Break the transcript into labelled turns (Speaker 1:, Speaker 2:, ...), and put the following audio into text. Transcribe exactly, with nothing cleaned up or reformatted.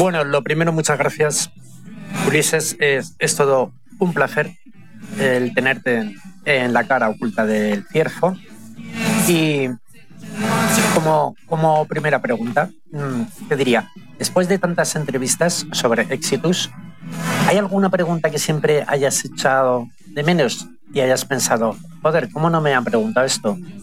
Speaker 1: Bueno, lo primero, muchas gracias, Ulises. Es, es todo un placer el tenerte en la cara oculta del ciervo. Y como, como primera pregunta, te diría, después de tantas entrevistas sobre Exitus, ¿hay alguna pregunta que siempre hayas echado de menos y hayas pensado, joder, ¿cómo no me han preguntado esto?